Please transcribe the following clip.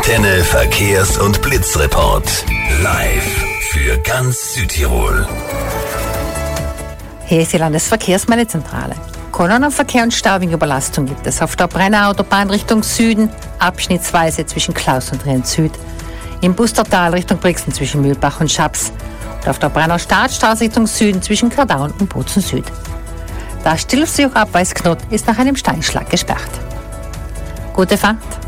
Antenne Verkehrs- und Blitzreport. Live für ganz Südtirol. Hier ist die Landesverkehrsmeldezentrale. Kolonnenverkehr und Stau wegen Überlastung gibt es auf der Brenner Autobahn Richtung Süden, abschnittsweise zwischen Klaus und Rient Süd. Im Bustertal Richtung Brixen zwischen Mühlbach und Schaps. Und auf der Brenner Staatsstraße Richtung Süden zwischen Kardaun und Bozen Süd. Der Stilfseeabweisknot ist nach einem Steinschlag gesperrt. Gute Fahrt!